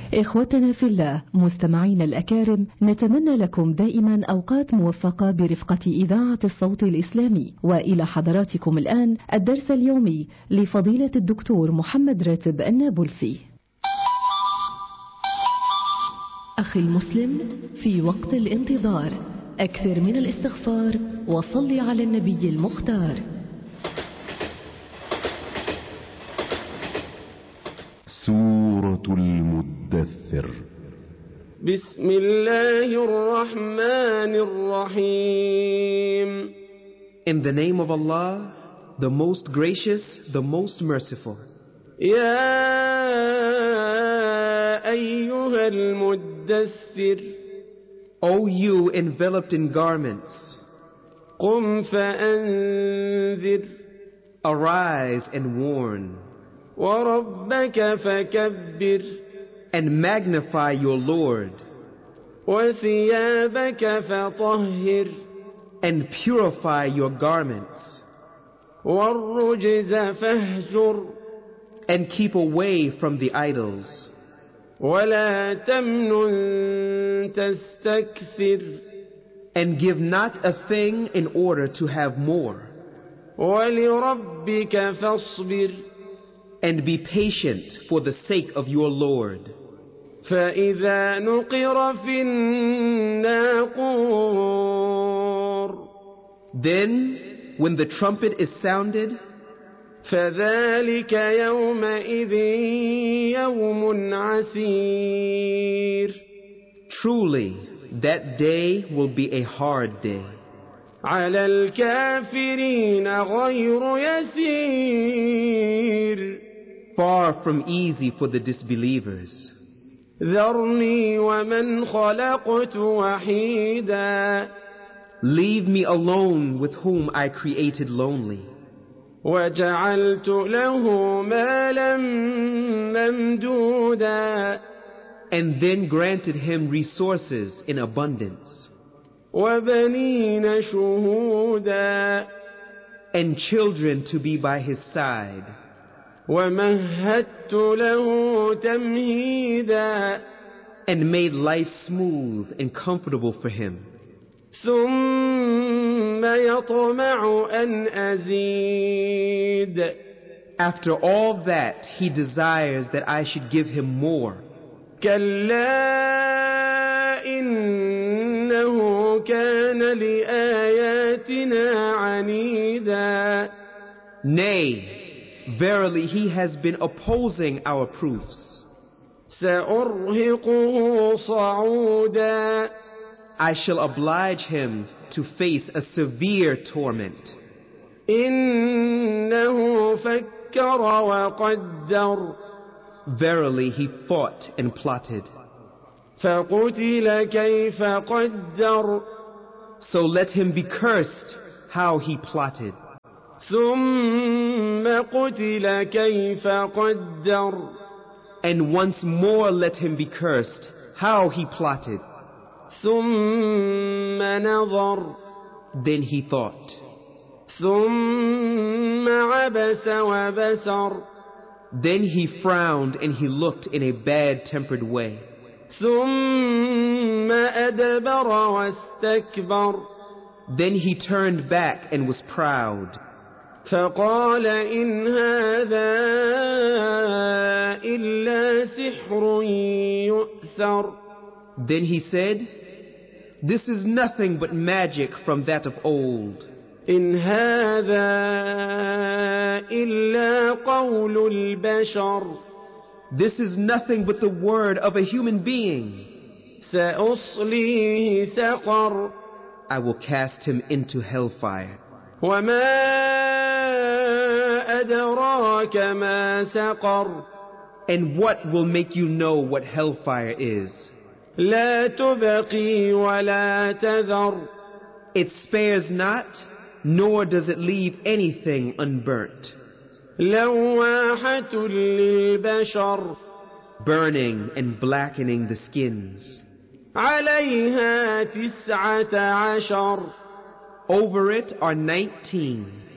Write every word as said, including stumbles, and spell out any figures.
إخوتنا في الله مستمعين الأكارم، نتمنى لكم دائما أوقات موفقة برفقة إذاعة الصوت الإسلامي. وإلى حضراتكم الآن الدرس اليومي لفضيلة الدكتور محمد راتب النابلسي. أخي المسلم، في وقت الانتظار أكثر من الاستغفار وصل على النبي المختار. سورة المدثر. بسم الله الرحمن الرحيم. In the name of Allah, the most gracious, the most merciful. يا أيها المدثر. O you enveloped in garments, قم فأنذر. arise and warn. وربك فكبر. and magnify your Lord. وثيابك فطهر. and purify your garments. والرجز فاهجر. and keep away from the idols. ولا تمنن تستكثر. and give not a thing in order to have more. ولربك فاصبر. and be patient for the sake of your Lord. فإذا نقر في الناقور. Then, when the trumpet is sounded, فذلك يومئذ يوم عسير. Truly, that day will be a hard day. على الكافرين غير يسير. Far from easy for the disbelievers. ذرني ومن خلقت وحيدا. Leave me alone with whom I created lonely. وجعلت له مالا ممدودا. and then granted him resources in abundance. وبنين شهودا. and children to be by his side. ومهدت له تمهيدا. and made life smooth and comfortable for him. ثم يطمع أن أزيد. After all that, he desires that I should give him more. كلا إنه كان لآياتنا عنيدا. Nay, verily he has been opposing our proofs. سأرهقه صعودا. I shall oblige him to face a severe torment. إنه فكر وقدر. Verily he thought and plotted. فقتل كيف قدر. So let him be cursed how he plotted. ثم قتل كيف قدر. And once more let him be cursed how he plotted. ثم نظر. Then he thought. ثم عبس وبسر. Then he frowned and he looked in a bad-tempered way. ثم أدبر واستكبر. Then he turned back and was proud. فقال إن هذا إلا سحر يؤثر. Then he said, this is nothing but magic from that of old. إن هذا إلا قول البشر. This is nothing but the word of a human being. سأصليه سقر. I will cast him into hellfire. وما أدراك ما سقر. And what will make you know what hellfire is? لا تبقي ولا تذر. It spares not, nor does it leave anything unburnt. لواحة للبشر. Burning and blackening the skins. عليها تسعة عشر. Over it are nineteen.